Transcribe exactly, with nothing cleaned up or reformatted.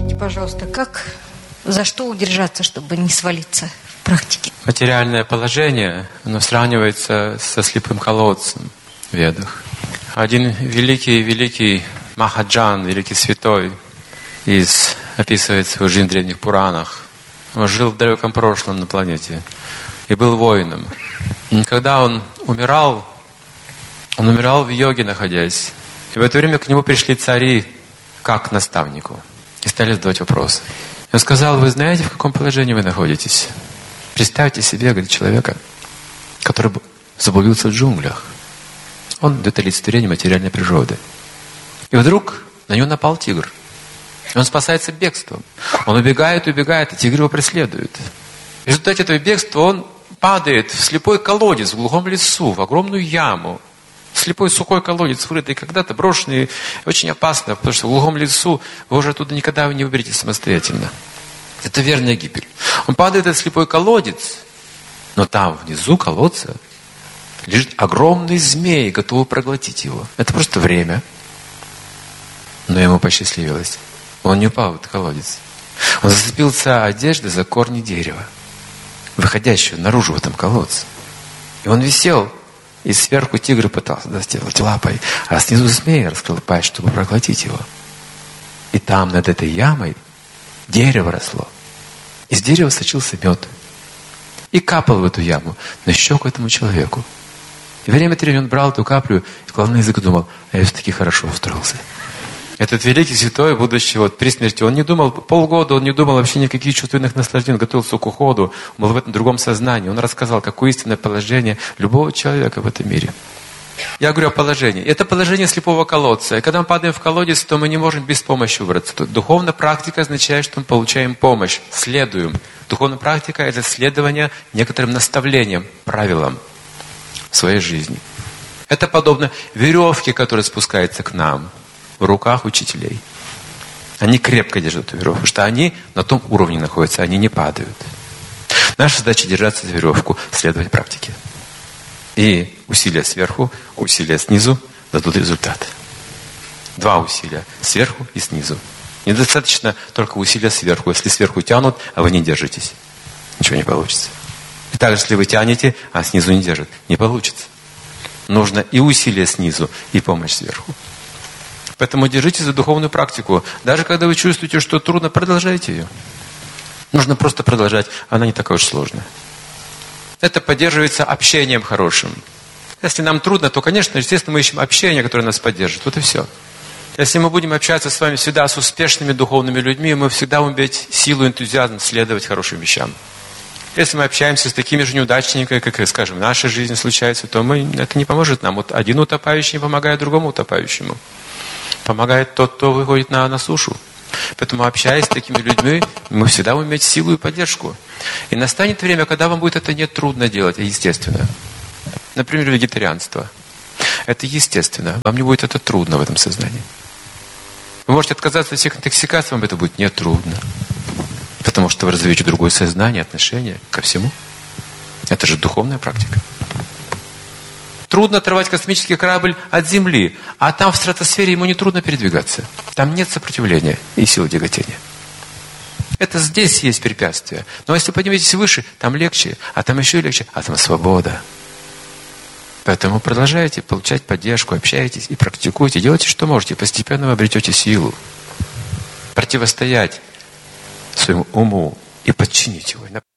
Скажите, пожалуйста, как, за что удержаться, чтобы не свалиться в практике? Материальное положение, оно сравнивается со слепым колодцем в Ведах. Один великий-великий Махаджан, великий святой, из, описывает свою жизнь в древних Пуранах. Он жил в далеком прошлом на планете и был воином. И когда он умирал, он умирал в йоге, находясь. И в это время к нему пришли цари как к наставнику и стали задавать вопросы. И он сказал: вы знаете, в каком положении вы находитесь? Представьте себе, говорит, человека, который заблудился в джунглях. Он — это олицетворение материальной природы. И вдруг на него напал тигр. И он спасается бегством. Он убегает, убегает, и тигр его преследует. В результате этого бегства он падает в слепой колодец в глухом лесу, в огромную яму. Слепой сухой колодец, вырытый когда-то, брошенный, очень опасно, потому что в глухом лесу вы уже оттуда никогда не выберетесь самостоятельно. Это верная гибель. Он падает в этот слепой колодец, но там внизу колодца лежит огромный змей, готовый проглотить его. Это просто время. Но ему посчастливилось. Он не упал в этот колодец. Он зацепился одеждой за корни дерева, выходящего наружу в этом колодце. И он висел, и сверху тигр пытался достигнуть лапой, а снизу змей раскрыл пасть, чтобы проглотить его. И там, над этой ямой, дерево росло. Из дерева сочился мед. И капал в эту яму на щеку этому человеку. И время от времени он брал эту каплю и клал на язык и думал: а я все-таки хорошо устроился. Этот великий святой, будучи вот при смерти, он не думал, полгода он не думал вообще никаких чувственных наслаждений, он готовился к уходу, он был в этом другом сознании. Он рассказал, какое истинное положение любого человека в этом мире. Я говорю о положении. Это положение слепого колодца. И когда мы падаем в колодец, то мы не можем без помощи выбраться. Духовная практика означает, что мы получаем помощь, следуем. Духовная практика — это следование некоторым наставлениям, правилам в своей жизни. Это подобно веревке, которая спускается к нам в руках учителей. Они крепко держат эту веревку, потому что они на том уровне находятся, они не падают. Наша задача — держаться за веревку, следовать практике. И усилия сверху, усилия снизу дадут результат. Два усилия — сверху и снизу. Недостаточно только усилия сверху. Если сверху тянут, а вы не держитесь, ничего не получится. И также, если вы тянете, а снизу не держат, не получится. Нужно и усилия снизу, и помощь сверху. Поэтому держитесь за духовную практику. Даже когда вы чувствуете, что трудно, продолжайте ее. Нужно просто продолжать, она не такая уж сложная. Это поддерживается общением хорошим. Если нам трудно, то, конечно, естественно, мы ищем общение, которое нас поддержит. Вот и все. Если мы будем общаться с вами всегда с успешными духовными людьми, мы всегда будем иметь силу, энтузиазм следовать хорошим вещам. Если мы общаемся с такими же неудачниками, как, скажем, в нашей жизни случается, то мы, это не поможет нам. Вот один утопающий не помогает другому утопающему. Помогает тот, кто выходит на, на сушу. Поэтому, общаясь с такими людьми, мы всегда будем иметь силу и поддержку. И настанет время, когда вам будет это не трудно делать, а естественно. Например, вегетарианство. Это естественно. Вам не будет это трудно в этом сознании. Вы можете отказаться от всех интоксикаций, вам это будет не трудно. Потому что вы развиваете другое сознание, отношение ко всему. Это же духовная практика. Трудно оторвать космический корабль от Земли, а там в стратосфере ему не трудно передвигаться. Там нет сопротивления и силы тяготения. Это здесь есть препятствия. Но если подниметесь выше, там легче, а там еще легче, а там свобода. Поэтому продолжайте получать поддержку, общайтесь и практикуйте, делайте, что можете. Постепенно вы обретете силу противостоять своему уму и подчинить его.